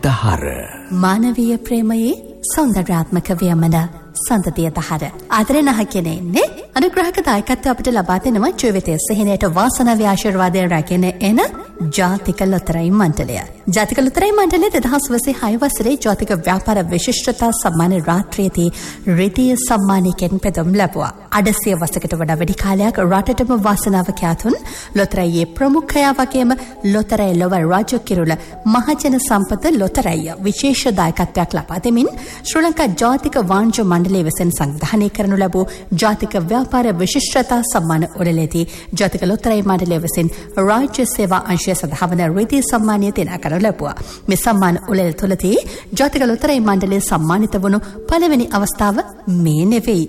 දහර. මානවීය ප්‍රේමයේ සෞන්දර්යාත්මක ව්‍යමන සඳදිය දහර. ආදරේ නහ කියන ඉන්නේ අනුග්‍රහක දායකත්වය අපිට ලබා දෙනවා ජීවිතයේ සිහිනයට වාසනාවේ ආශිර්වාදය රැගෙන එන ජාතික ලොතරැයි මණ්ඩලය. ජාතික ලොතරැයි මණ්ඩලය 2026 වසරේ ජාතික ව්‍යාපාර විශිෂ්ටතා සම්මාන රාත්‍රියේදී රිදී සම්මානයකින් පෙදුම් ලැබුවා. 800 වසරකට වඩා වැඩි කාලයක් රටටම වාසනාව කැතුන් ලොතරැයියේ ප්‍රමුඛයා වගේම ලොතරැයි ලොව රාජ්‍ය කිරුළ මහජන සම්පත ලොතරැයිය විශේෂ දායකත්වයක් ලබා දෙමින් ශ්‍රී ලංකා ජාතික වාණිජ්‍ය මණ්ඩලය විසින් සංවිධානය කරනු ලැබූ ජාතික ව්‍යාපාර විශිෂ්ටතා සම්මාන උළෙලේදී ජාතික ලොතරැයි මණ්ඩලය විසින් රාජ්‍ය සේවා අංශය සඳහා වන රිදී සම්මානය දෙනා කරනු ලැබුවා. මේ සම්මාන උළෙල තුළදී ජාතික ලොතරැයි මණ්ඩලය සම්මානිත වුණු පළවෙනි අවස්ථාව මේ නෙවෙයි.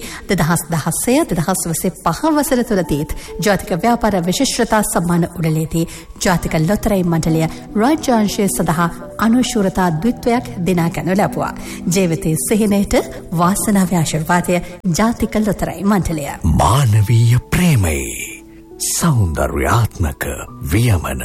2016-2025 වසර තුළදීත් ජාතික ව්‍යාපාර විශිෂ්ටතා සම්මාන උළෙලේදී ජාතික ලොතරැයි මණ්ඩලය රාජ්‍ය අංශය සඳහා අනුශූරතා ද්විත්වයක් දෙනා කරනු ලැබුවා. ජීවිතයේ සිහිනයට වාසනාවේ ආශිර්වාදය ජාතික ලොතරැයි මණ්ඩලය. මානවීය ප්‍රේමයේ සෞන්දර්යාත්මක වියමන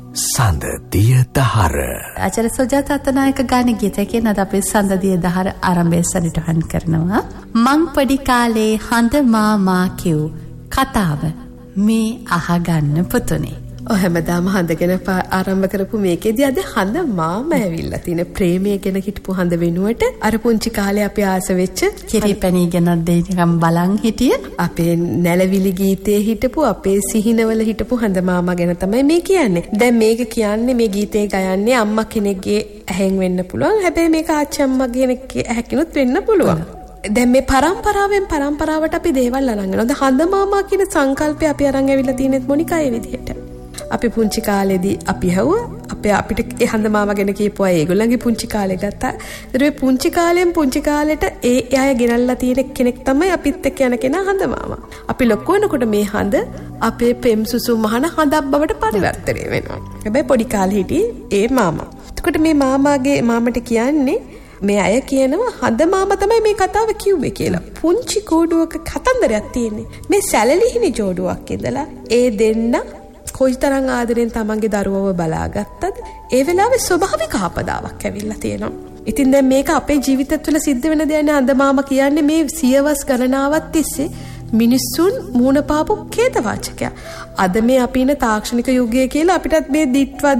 සඳදිය දහර. ආචාර්ය සුජාත අත්තනායක ගාන ගීතයකින් අද අපි සඳදිය දහර ආරම්භය සනිටුහන් කරනවා. මං පොඩි කාලේ හඳ මාමා කිව් කතාව මේ අහගන්න පුතුනේ. හැමදාම හඳ ගැන ආරම්භ කරපු මේකේදී අද හඳ මාමා ඇවිල්ලා තියෙන ප්‍රේමය ගැන හිටපු හඳ වෙනුවට අර පුංචි කාලේ අපි ආස වෙච්ච කිරිපැණි ගැන දෙයක්ම් බලන් හිටිය අපේ නැලවිලි ගීතයේ හිටපු අපේ සිහිනවල හිටපු හඳ මාමා ගැන තමයි මේ කියන්නේ. දැන් මේක කියන්නේ මේ ගීතේ ගයන්නේ අම්මා කෙනෙක්ගේ ඇහෙන් වෙන්න පුළුවන්. හැබැයි මේක ආච්චි අම්මා කෙනෙක්ගේ ඇහකිනුත් වෙන්න පුළුවන්. දැන් මේ පරම්පරාවෙන් පරම්පරාවට අපි දේවල් අරන් යනවා. දැන් හඳ මාමා කියන සංකල්පය අපි අරන් ඇවිල්ලා තියෙනෙත් මොනිකායේ විදිහට. අපි පුංචි කාලේදී අපි අපිට ඒ හඳ මාමා ගැන කියපුවා ඒගොල්ලන්ගේ පුංචි කාලේ ගත්තා. ඊට පුංචි කාලෙන් පුංචි කාලෙට ඒ අය ගෙනල්ලා තියෙන කෙනෙක් තමයි අපිත් එක්ක යන කෙනා හඳ මාමා. අපි ලොකු වෙනකොට මේ හඳ අපේ පෙම් සුසුම් මහන හඳක් බවට පරිවර්තනය වෙනවා. හැබැයි පොඩි කාලේ හිටියේ ඒ මාමා. එතකොට මේ මාමට කියන්නේ මේ අය කියනවා හඳ මාමා තමයි මේ කතාව කිව්වේ කියලා. පුංචි කෝඩුවක කතන්දරයක් තියෙන්නේ. මේ සැලලිහිණි ජෝඩුවක් ඉඳලා ඒ දෙන්න කොයිතරම් ආදරෙන් තමන්ගේ දරුවව බලාගත්තද ඒ වෙලාවේ ස්වභාවික ආපදාවක් ඇවිල්ලා තියෙනවා. ඉතින් දැන් මේක අපේ ජීවිතය තුළ සිද්ධ වෙන දෙයක් නේ. හඳ මාමා කියන්නේ මේ සියවස් ගණනාවක් තිස්සේ මිනිස්සුන් මූණ පාපු ඛේදවාචකයක්. අද මේ අපි ඉන තාක්ෂණික යුගයේ කියලා අපිටත් මේ දිට්වද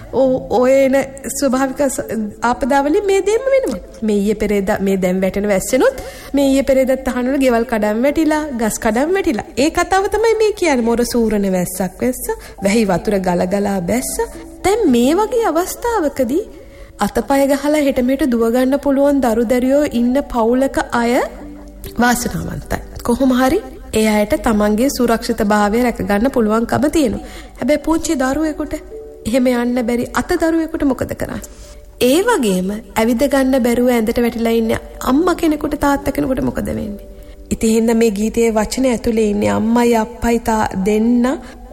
ඔය එන ස්වභාවික ආපදාවලින් මේ දෙන්න වෙනවා. මේ ඊයේ පෙරේදා මේ දැන් වැටෙන වැස්සෙනොත් මේ ඊයේ පෙරේදා තහනවල ගෙවල් කඩම් වැටිලා ගස් කඩම් වැටිලා ඒ කතාව තමයි මේ කියන්නේ. මොර සූරන වැස්සක් වැස්ස වැහි වතුර ගලගලා බැස්ස. දැන් මේ වගේ අවස්ථාවකදී අතපය ගහලා හෙට මෙහෙට දුව ගන්න පුළුවන් දරු දැරියෝ ඉන්න පවුලක අය වාසනාවන්තයි. කොහොම හරි ඒ අයට තමන්ගේ සුරක්ෂිතභාවය රැක ගන්න පුළුවන්කම තියෙනවා. හැබැයි පුංචි දරුවෙකුට එහෙම යන්න බැරි අත දරුවෙකුට මොකද කරන්නේ? ඒ වගේම ඇවිද ගන්න බැරුව ඇඳට වැටිලා ඉන්න අම්මා කෙනෙකුට තාත්තා කෙනෙකුට මොකද වෙන්නේ? ඉතින් එහෙනම් මේ ගීතයේ වචන ඇතුලේ ඉන්නේ අම්මයි අප්පයි දෙන්න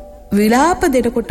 විලාප දෙනකොට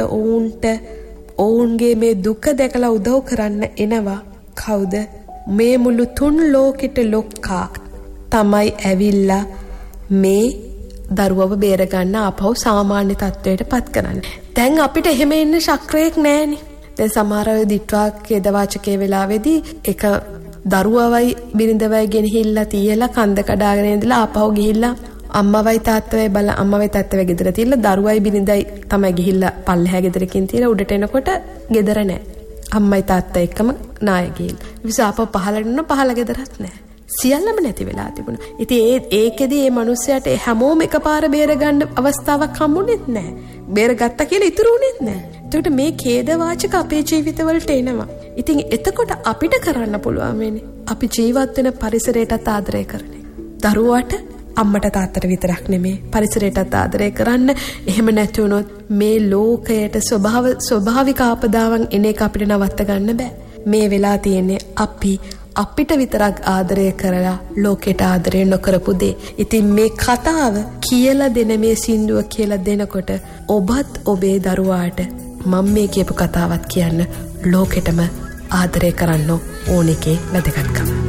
ඔවුන්ගේ මේ දුක දැකලා උදව් කරන්න එනවා කවුද? මේ මුළු තුන් ලෝකෙට ලොක්කා තමයි ඇවිල්ලා මේ දරුවව බේර ගන්න ආපහු සාමාන්‍ය තත්වයට පත් කරන්න. දැන් අපිට එහෙම ඉන්න ශක්‍රයක් නැහැනේ. දැන් සමහර අය දිට්වාක් ඛේදවාචකයේ වෙලාවේදී එක දරුවවයි බිරිඳවයි ගෙනහිල්ලා තියලා කන්ද කඩාගෙන ඉඳලා ආපහු ගිහිල්ලා අම්මවයි තාත්තවයි ගෙදර තියලා දරුවයි බිරිඳයි තමයි ගිහිල්ලා පල්ලෙහා ගෙදරකින් තියලා උඩට එනකොට ගෙදර නැහැ. අම්මයි තාත්තා එක්කම නාය ගිහිල්ලා. විසාපව පහළ ගෙදරත් නැහැ. සියල්ලම නැති වෙලා තිබුණා. ඉතින් ඒකෙදී මේ මිනිස්සයාට හැමෝම එකපාර බේර ගන්න අවස්ථාවක් හම්බුනේත් නැහැ. බේර ගත්තා කියලා ඉතුරු වුනේත් නැහැ. එතකොට මේ ඛේදවාචක අපේ ජීවිතවලට එනවා. ඉතින් එතකොට අපිට කරන්න පුළුවන් වෙන්නේ අපි ජීවත් වෙන පරිසරයටත් ආදරය කරන එක. දරුවාට අම්මට තාත්තට විතරක් නෙමෙයි පරිසරයටත් ආදරය කරන්න. එහෙම නැති වුණොත් මේ ලෝකයට ස්වභාවික ආපදාවන් එන එක අපිට නවත්ත ගන්න බෑ. මේ වෙලා තියෙන්නේ අපිට විතරක් ආදරය කරලා ලෝකෙට ආදරය නොකරපු දේ. ඉතින් මේ කතාව කියලා දෙන මේ සින්දුව කියලා දෙනකොට ඔබත් ඔබේ දරුවාට මම මේ කියපු කතාවත් කියන්න ලෝකෙටම ආදරය කරන්න ඕන එකේ වැදගත්කම.